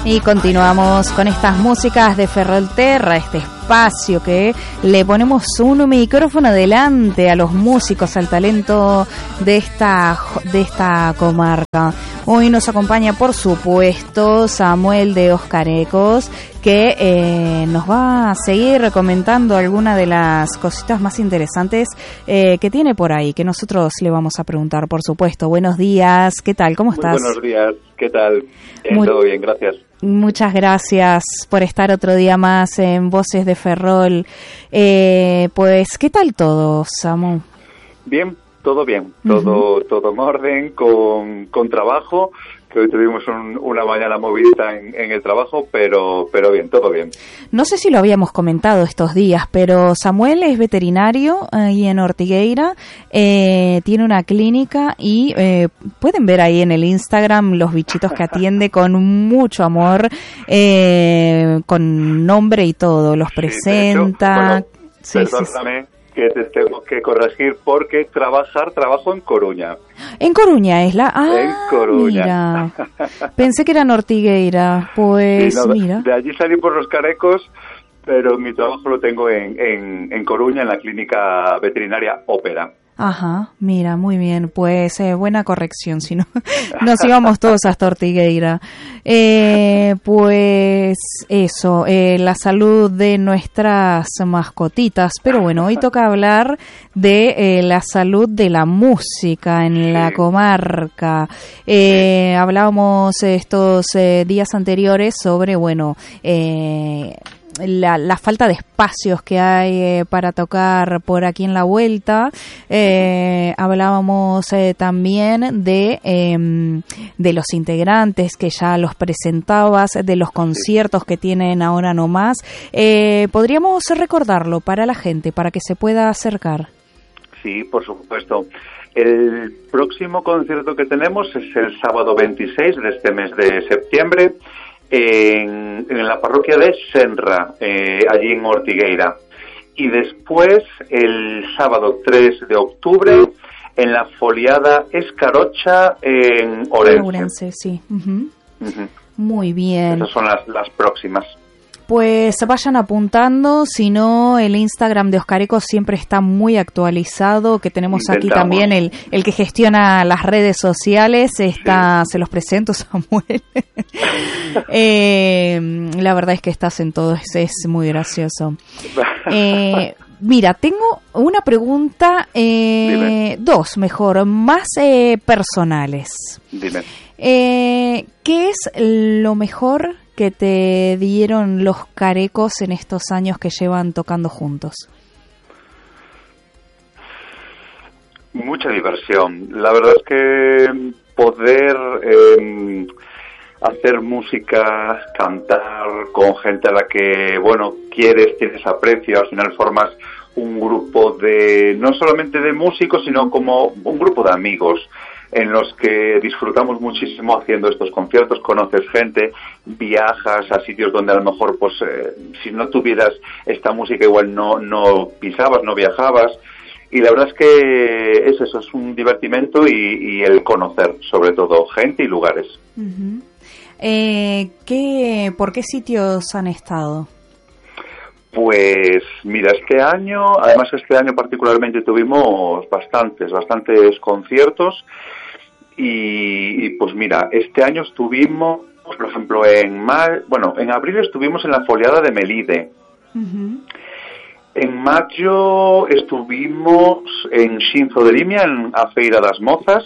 Y continuamos con estas músicas de Ferrolterra, este espacio que le ponemos un micrófono delante a los músicos, al talento de esta comarca. Hoy nos acompaña, por supuesto, Samuel de Oscarecos, que nos va a seguir comentando alguna de las cositas más interesantes que tiene por ahí, que nosotros le vamos a preguntar, por supuesto. Buenos días, ¿qué tal? ¿Cómo estás? Muy buenos días, ¿qué tal? Todo bien, gracias. Muchas gracias por estar otro día más en Voces de Ferrol. Pues, ¿qué tal todo, Samu? Bien, todo bien, todo en orden, con trabajo, que hoy tuvimos una mañana movidita en el trabajo, pero bien, todo bien. No sé si lo habíamos comentado estos días, pero Samuel es veterinario ahí en Ortigueira, tiene una clínica y pueden ver ahí en el Instagram los bichitos que atiende con mucho amor, con nombre y todo, los presenta. Sí, perdóname. Que te tengo que corregir porque trabajo en Coruña. En Coruña es en Coruña. Mira. Pensé que era en Ortigueira. Pues sí, no, mira. De allí salí por los Carecos, pero mi trabajo lo tengo en Coruña, en la clínica veterinaria Ópera. Ajá, mira, muy bien, pues buena corrección, si no nos íbamos todos hasta Ortigueira. Pues eso, la salud de nuestras mascotitas, pero bueno, hoy toca hablar de la salud de la música en la comarca. Hablábamos estos días anteriores sobre, bueno, la falta de espacios que hay para tocar por aquí en la vuelta. Hablábamos también de los integrantes que ya los presentabas, de los conciertos que tienen ahora nomás. ¿Podríamos recordarlo para la gente, para que se pueda acercar? Sí, por supuesto. El próximo concierto que tenemos es el sábado 26 de este mes de septiembre, en la parroquia de Senra, allí en Ortigueira. Y después, el sábado 3 de octubre, en la foliada Escarocha, en Ourense. Ourense, sí. Muy bien. Esas son las próximas. Pues vayan apuntando, si no, el Instagram de Oscarecos siempre está muy actualizado, que tenemos aquí también el que gestiona las redes sociales, se los presento, Samuel. La verdad es que estás en todo, es muy gracioso. Mira, tengo una pregunta, dos mejor, más personales. Dime. ¿Qué es lo mejor que te dieron los Carecos en estos años que llevan tocando juntos? Mucha diversión. La verdad es que poder hacer música, cantar con gente a la que, bueno, quieres, tienes aprecio, al final formas un grupo no solamente de músicos, sino como un grupo de amigos, en los que disfrutamos muchísimo haciendo estos conciertos, conoces gente, viajas a sitios donde a lo mejor, pues, si no tuvieras esta música igual no pisabas, no viajabas, y la verdad es que es eso, es un divertimento y el conocer, sobre todo, gente y lugares. Uh-huh. ¿Por qué sitios han estado? Pues mira, además este año particularmente tuvimos bastantes conciertos y pues mira, este año estuvimos, por ejemplo, en abril estuvimos en la foliada de Melide. Uh-huh. En mayo estuvimos en Xinzo de Limia, a Feira das Mozas,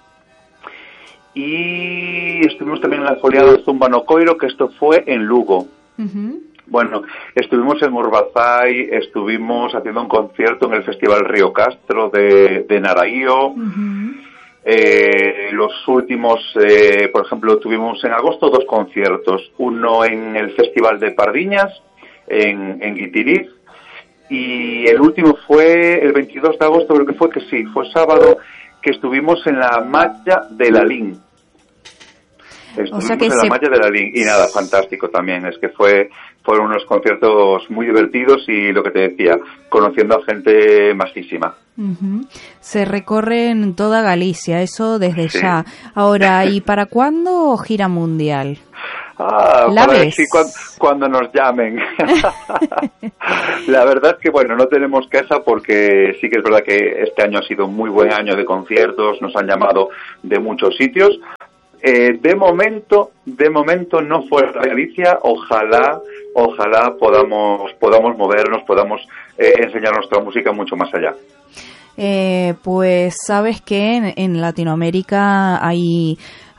y estuvimos también en la foliada de Zumba no Coiro, que esto fue en Lugo. Uh-huh. Bueno, estuvimos en Urbazai, estuvimos haciendo un concierto en el Festival Río Castro de Naraío. Uh-huh. Los últimos, por ejemplo, tuvimos en agosto 2 conciertos. Uno en el Festival de Pardiñas, en Guitiriz. Y el último fue el 22 de agosto, creo que fue sábado, que estuvimos en la Malla de Lalín. Estuvimos en la Malla de Lalín y nada, fantástico también, es que fueron unos conciertos muy divertidos y lo que te decía, conociendo a gente majísima. Uh-huh. Se recorren toda Galicia, eso desde ya. Ahora, ¿y para cuándo gira mundial? ¿La ves? Sí, cuando nos llamen. La verdad es que, bueno, no tenemos queja porque sí que es verdad que este año ha sido un muy buen año de conciertos, nos han llamado de muchos sitios. De momento no fuera de Galicia. Ojalá podamos movernos, podamos enseñar nuestra música mucho más allá. Pues sabes que en Latinoamérica hay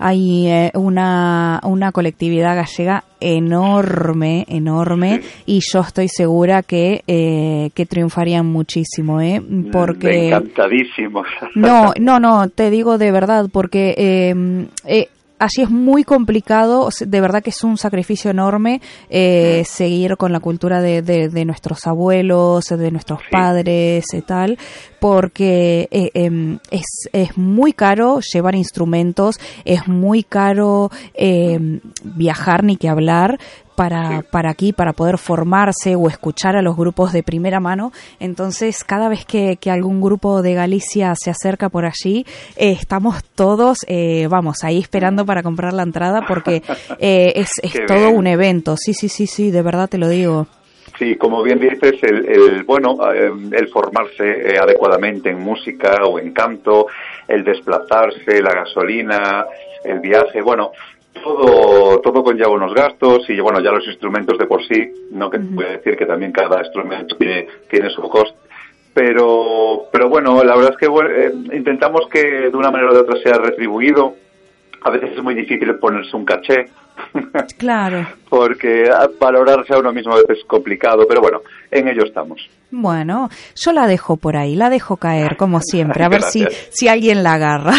una colectividad gallega enorme, sí. Y yo estoy segura que triunfarían muchísimo, porque encantadísimos. No, te digo de verdad, porque allí es muy complicado, de verdad que es un sacrificio enorme seguir con la cultura de nuestros abuelos, de nuestros padres y tal, porque es muy caro llevar instrumentos, es muy caro viajar, ni que hablar, para aquí, para poder formarse o escuchar a los grupos de primera mano. Entonces, cada vez que algún grupo de Galicia se acerca por allí, estamos todos, ahí esperando para comprar la entrada, porque es todo un evento. Sí, de verdad te lo digo. Sí, como bien dices, el formarse adecuadamente en música o en canto, el desplazarse, la gasolina, el viaje, todo conlleva unos gastos y ya los instrumentos de por sí, no que voy a decir que también cada instrumento tiene su coste, pero la verdad es que intentamos que de una manera o de otra sea retribuido. A veces es muy difícil ponerse un caché. Claro. Porque valorarse a uno mismo a veces es complicado, pero bueno, en ello estamos. Bueno, yo la dejo por ahí, la dejo caer, como siempre, a ver si alguien la agarra.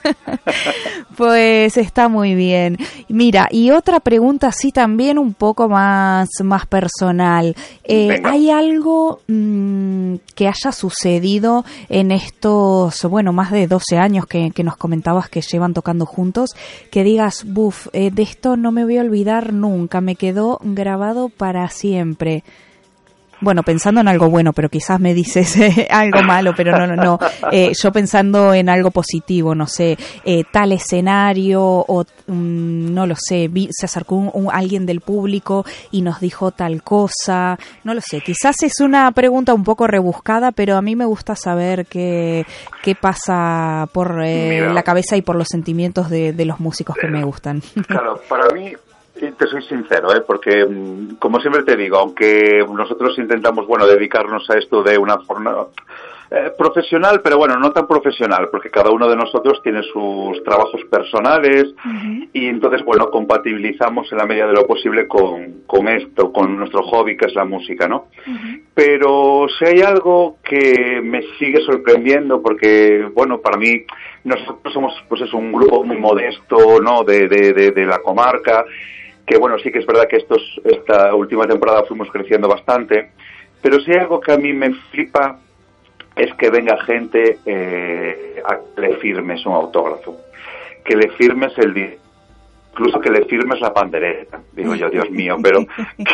Pues está muy bien. Mira, y otra pregunta así también un poco más personal. ¿Hay algo que haya sucedido en estos, más de 12 años que nos comentabas que llevan tocando juntos, que digas, de esto no me voy a olvidar nunca, me quedó grabado para siempre? Bueno, pensando en algo bueno, pero quizás me dices algo malo, pero no. Yo pensando en algo positivo, no sé, tal escenario o no lo sé, se acercó alguien del público y nos dijo tal cosa, no lo sé. Quizás es una pregunta un poco rebuscada, pero a mí me gusta saber qué pasa por la cabeza y por los sentimientos de los músicos que me gustan. Claro, para mí... Te soy sincero, porque como siempre te digo, aunque nosotros intentamos, dedicarnos a esto de una forma profesional, pero no tan profesional, porque cada uno de nosotros tiene sus trabajos personales y entonces, compatibilizamos en la medida de lo posible con esto, con nuestro hobby, que es la música, ¿no? Pero si hay algo que me sigue sorprendiendo, porque, para mí, nosotros somos, un grupo muy modesto, ¿no?, de la comarca, que sí que es verdad que esta última temporada fuimos creciendo bastante, pero si hay algo que a mí me flipa es que venga gente a que le firmes un autógrafo, que le firmes incluso que le firmes la pandereta, digo yo, Dios mío, pero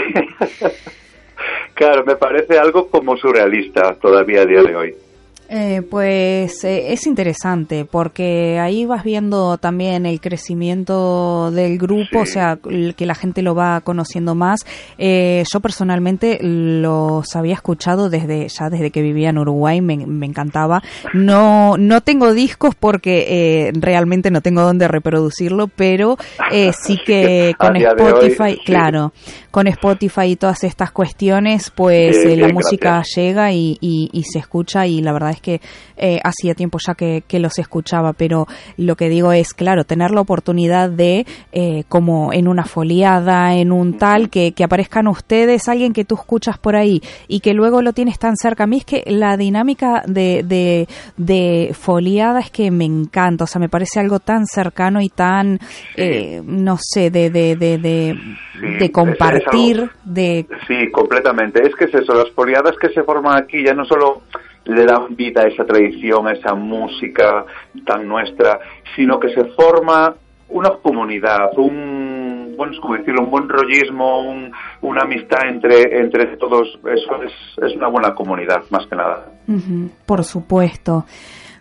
claro, me parece algo como surrealista todavía a día de hoy. Pues es interesante porque ahí vas viendo también el crecimiento del grupo, o sea, que la gente lo va conociendo más. Yo personalmente los había escuchado desde que vivía en Uruguay, me encantaba. No tengo discos porque realmente no tengo dónde reproducirlo, pero sí que con Spotify, hoy, claro, con Spotify y todas estas cuestiones, pues la música llega y se escucha, y la verdad es que hacía tiempo ya que los escuchaba, pero lo que digo es, claro, tener la oportunidad de, como en una foliada, en un tal, que aparezcan ustedes, alguien que tú escuchas por ahí y que luego lo tienes tan cerca. A mí es que la dinámica de foliada es que me encanta, o sea, me parece algo tan cercano y tan, no sé, de compartir, Sí, completamente. Es que es eso, las foliadas que se forman aquí ya no solo le dan vida a esa tradición, a esa música tan nuestra, sino que se forma una comunidad, un buen rollismo, una amistad entre todos. Eso es una buena comunidad, más que nada. Por supuesto.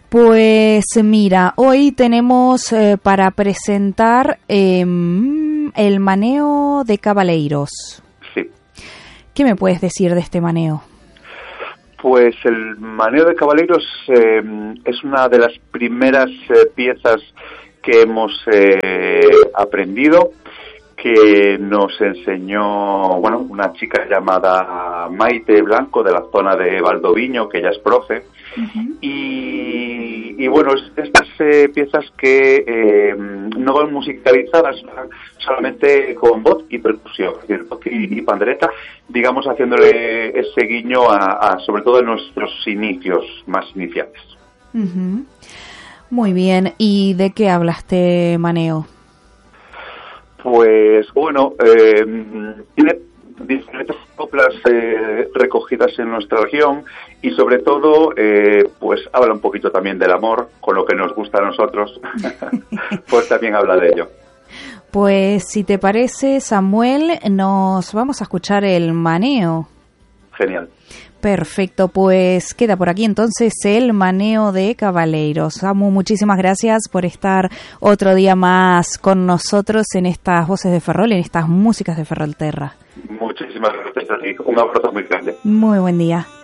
Pues mira, hoy tenemos para presentar el maneo de Cabaleiros. Sí. ¿Qué me puedes decir de este maneo? Pues el maneo de Cabaleiros es una de las primeras piezas que hemos aprendido, que nos enseñó, bueno, una chica llamada Maite Blanco, de la zona de Valdoviño, que ella es profe. Uh-huh. Y bueno, estas piezas que no van musicalizadas, solamente con voz y percusión, es decir, voz y pandereta, digamos, haciéndole ese guiño sobre todo en nuestros inicios más iniciales. Uh-huh. Muy bien, ¿y de qué habla este maneo? Pues bueno, tiene diferentes coplas recogidas en nuestra región y sobre todo pues habla un poquito también del amor, con lo que nos gusta a nosotros, pues también habla de ello. Pues si te parece, Samuel, nos vamos a escuchar el maneo. Genial. Perfecto, pues queda por aquí entonces el maneo de Cabaleiros. Samu, muchísimas gracias por estar otro día más con nosotros en estas voces de Ferrol, en estas músicas de Ferrolterra. Muchísimas gracias a ti, un abrazo muy grande. Muy buen día.